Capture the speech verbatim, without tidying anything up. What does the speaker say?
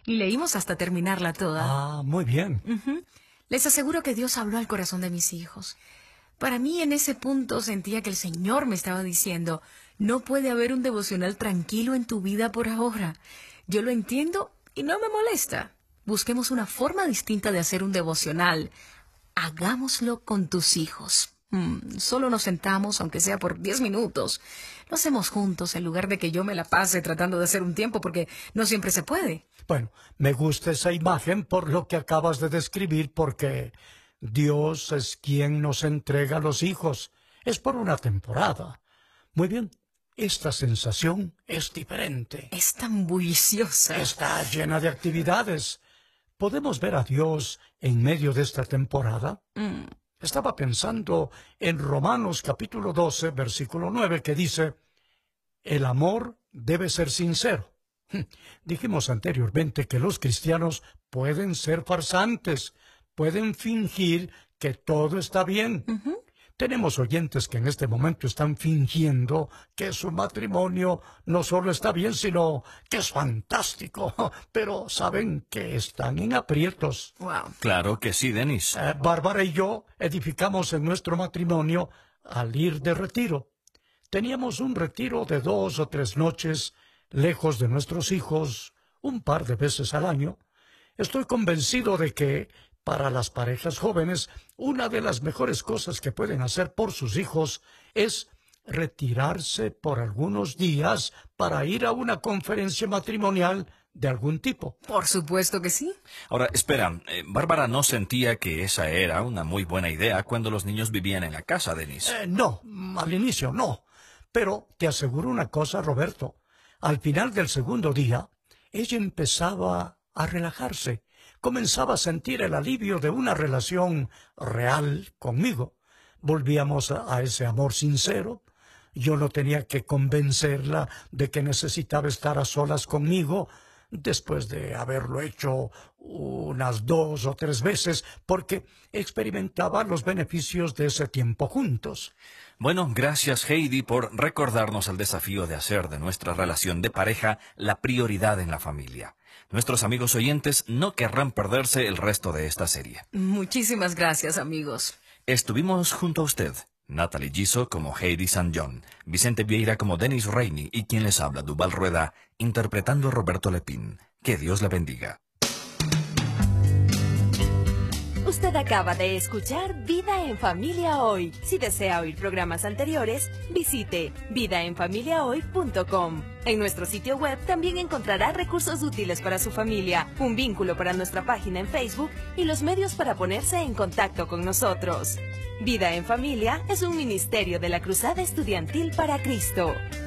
y leímos hasta terminarla toda. Ah, muy bien. Uh-huh. Les aseguro que Dios habló al corazón de mis hijos. Para mí, en ese punto, sentía que el Señor me estaba diciendo, no puede haber un devocional tranquilo en tu vida por ahora. Yo lo entiendo y no me molesta. Busquemos una forma distinta de hacer un devocional. Hagámoslo con tus hijos. Hmm, solo nos sentamos, aunque sea por diez minutos. Lo hacemos juntos en lugar de que yo me la pase tratando de hacer un tiempo, porque no siempre se puede. Bueno, me gusta esa imagen por lo que acabas de describir, porque Dios es quien nos entrega a los hijos. Es por una temporada. Muy bien, esta sensación es diferente. Es tan bulliciosa. Está llena de actividades. ¿Podemos ver a Dios en medio de esta temporada? Mm. Estaba pensando en Romanos capítulo doce, versículo nueve, que dice, el amor debe ser sincero. Dijimos anteriormente que los cristianos pueden ser farsantes, pueden fingir que todo está bien. Uh-huh. Tenemos oyentes que en este momento están fingiendo que su matrimonio no solo está bien, sino que es fantástico, pero saben que están en aprietos. Wow. Claro que sí, Denis. Eh, Bárbara y yo edificamos en nuestro matrimonio al ir de retiro. Teníamos un retiro de dos o tres noches, lejos de nuestros hijos, un par de veces al año. Estoy convencido de que para las parejas jóvenes, una de las mejores cosas que pueden hacer por sus hijos es retirarse por algunos días para ir a una conferencia matrimonial de algún tipo. Por supuesto que sí. Ahora, espera, eh, Bárbara no sentía que esa era una muy buena idea cuando los niños vivían en la casa, Denis. Eh, no, al inicio no. Pero te aseguro una cosa, Roberto. Al final del segundo día, ella empezaba a relajarse. Comenzaba a sentir el alivio de una relación real conmigo. Volvíamos a, a ese amor sincero. Yo no tenía que convencerla de que necesitaba estar a solas conmigo, después de haberlo hecho unas dos o tres veces, porque experimentaba los beneficios de ese tiempo juntos. Bueno, gracias Heidi por recordarnos el desafío de hacer de nuestra relación de pareja la prioridad en la familia. Nuestros amigos oyentes no querrán perderse el resto de esta serie. Muchísimas gracias, amigos. Estuvimos junto a usted, Natalie Giso como Heidi San John, Vicente Vieira como Denis Rainey y quien les habla, Duval Rueda, interpretando a Roberto Lepín. Que Dios le bendiga. Usted acaba de escuchar Vida en Familia Hoy. Si desea oír programas anteriores, visite vida en familia hoy punto com. En nuestro sitio web también encontrará recursos útiles para su familia, un vínculo para nuestra página en Facebook y los medios para ponerse en contacto con nosotros. Vida en Familia es un ministerio de la Cruzada Estudiantil para Cristo.